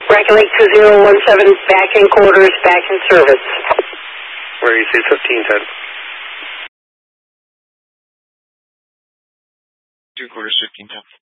Bracket Lake 2017, back in quarters, back in service. Where you see 1510. 2 quarters, 1510.